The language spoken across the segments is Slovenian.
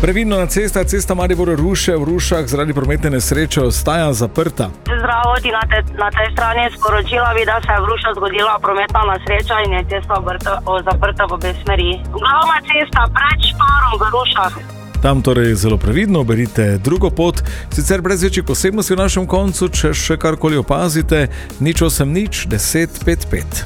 Previdno na cestah, cesta Maribor-Ruše v Rušah zaradi prometne nesreče ostaja zaprta. Zdravo, ti na tej strani sporočila bi, da se je v Rušah zgodila prometna nesreča in je cesta zaprta v obe smeri. Glavna cesta pred Šparom v Rušah. Tam torej zelo previdno, berite drugo pot, sicer brez večjih posebnosti v našem koncu, če še karkoli opazite, 080 10 55.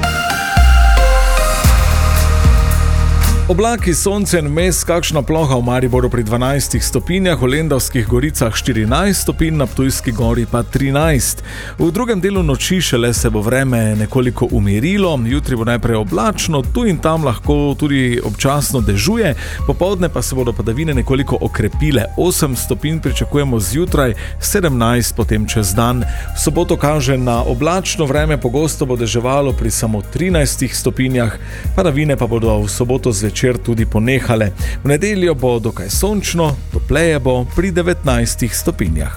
Oblaki, sonce in vmes kakšna ploha v Mariboru pri 12 stopinjah, v Lendavskih goricah 14 stopinj, na Ptujski gori pa 13. V drugem delu noči šele se bo vreme nekoliko umirilo, jutri bo najprej oblačno, tu in tam lahko tudi občasno dežuje, popoldne pa se bodo padavine nekoliko okrepile, 8 stopinj pričakujemo zjutraj, 17 potem čez dan. V soboto kaže na oblačno vreme, pogosto bo deževalo pri samo 13 stopinjah, padavine pa bodo v soboto zvečer tudi ponehale. V nedeljo bo dokaj sončno, topleje bo pri 19 stopinjah.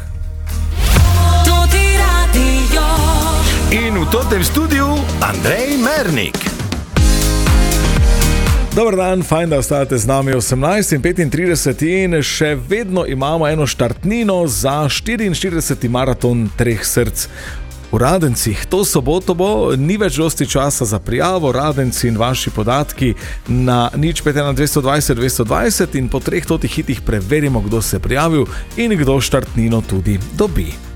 In v tem studiu Andrej Mernik. Dober dan, fajn, da ostajate z nami 18:35 in še vedno imamo eno štartnino za 44. maraton Treh src. V Radencih to soboto bo, ni več dosti časa za prijavo, Radenci in vaši podatki na 051 220 220 in po 3 hitih preverimo, kdo se je prijavil in kdo štartnino tudi dobi.